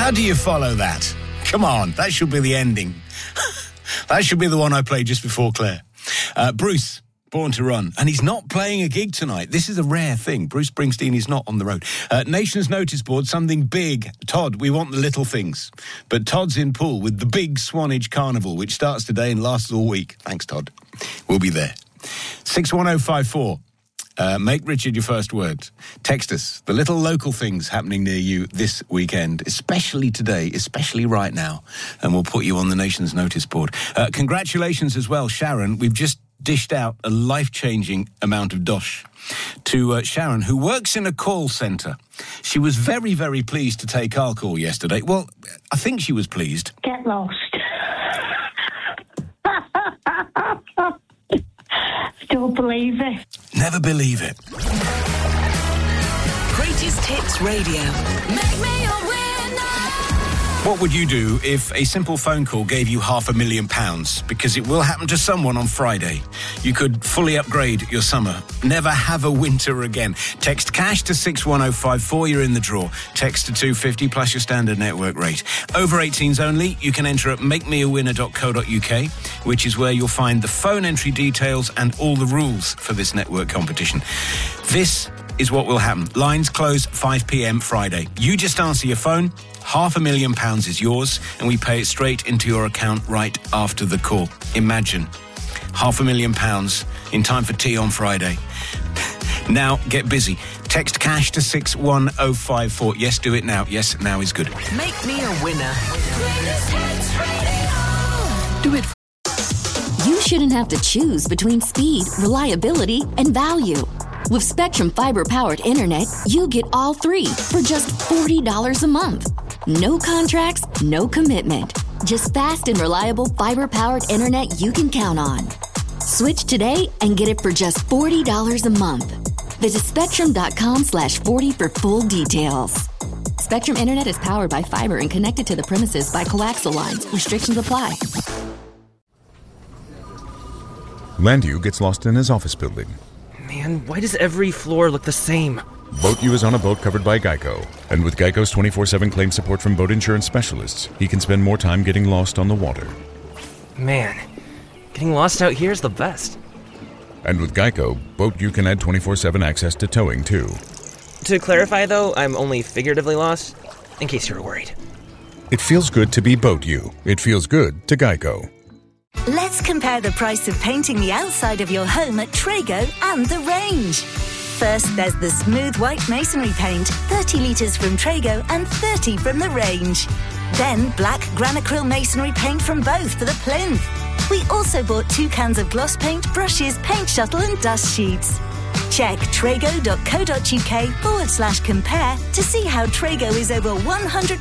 How do you follow that? Come on, that should be the ending. That should be the one I played just before Claire. Bruce, Born to Run. And he's not playing a gig tonight. This is a rare thing. Bruce Springsteen is not on the road. Nation's notice board, something big. Todd, we want the little things. But Todd's in Poole with the big Swanage Carnival, which starts today and lasts all week. Thanks, Todd. We'll be there. 61054. Make Richard your first word. Text us. The little local things happening near you this weekend, especially today, especially right now. And we'll put you on the Nation's notice board. Congratulations as well, Sharon. We've just dished out a life-changing amount of dosh to Sharon, who works in a call centre. She was very, very pleased to take our call yesterday. Well, I think she was pleased. Get lost. Don't believe it. Never believe it. Greatest Hits Radio. Make me a winner. What would you do if a simple phone call gave you £500,000? Because it will happen to someone on Friday. You could fully upgrade your summer. Never have a winter again. Text cash to 61054. You're in the draw. Text to 250 plus your standard network rate. Over 18s only. You can enter at makemeawinner.co.uk, which is where you'll find the phone entry details and all the rules for this network competition. This is what will happen. Lines close 5 p.m. Friday. You just answer your phone. £500,000 is yours, and we pay it straight into your account right after the call. Imagine. £500,000 in time for tea on Friday. Now, get busy. Text cash to 61054. Yes, do it now. Yes, now is good. Make me a winner. Do it. You shouldn't have to choose between speed, reliability, and value. With Spectrum Fiber-powered internet, you get all three for just $40 a month. No contracts, no commitment. Just fast and reliable fiber-powered internet you can count on. Switch today and get it for just $40 a month. Visit Spectrum.com/40 for full details. Spectrum Internet is powered by fiber and connected to the premises by coaxial lines. Restrictions apply. Landu gets lost in his office building. Man, why does every floor look the same? BoatU is on a boat covered by Geico. And with Geico's 24/7 claim support from boat insurance specialists, he can spend more time getting lost on the water. Man, getting lost out here is the best. And with Geico, BoatU can add 24/7 access to towing, too. To clarify, though, I'm only figuratively lost, in case you were worried. It feels good to be BoatU. It feels good to Geico. Let's compare the price of painting the outside of your home at Trago and The Range. First, there's the smooth white masonry paint, 30 litres from Trago and 30 from The Range. Then, black granacryl masonry paint from both for the plinth. We also bought 2 cans of gloss paint, brushes, paint shuttle and dust sheets. Check trago.co.uk/compare to see how Trago is over 100